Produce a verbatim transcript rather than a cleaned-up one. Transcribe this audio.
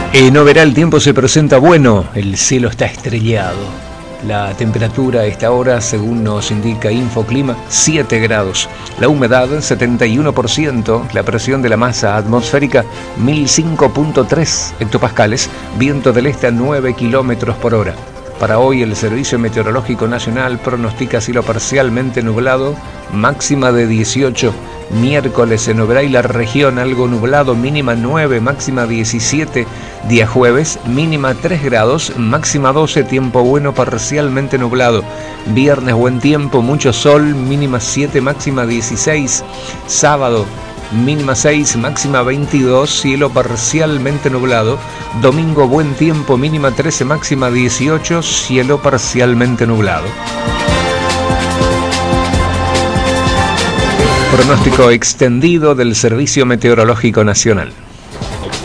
En Oberá el tiempo se presenta bueno, el cielo está estrellado. La temperatura a esta hora, según nos indica Infoclima, siete grados. La humedad, setenta y uno por ciento. La presión de la masa atmosférica, mil cinco punto tres hectopascales. Viento del este a nueve kilómetros por hora. Para hoy el Servicio Meteorológico Nacional pronostica cielo parcialmente nublado, máxima de dieciocho. Miércoles en Oberá y la región algo nublado, mínima nueve, máxima diecisiete. Día jueves, mínima tres grados, máxima doce, tiempo bueno parcialmente nublado. Viernes buen tiempo, mucho sol, mínima siete, máxima dieciséis. Sábado, mínima seis, máxima veintidós, cielo parcialmente nublado. Domingo buen tiempo, mínima trece, máxima dieciocho, cielo parcialmente nublado. Pronóstico extendido del Servicio Meteorológico Nacional.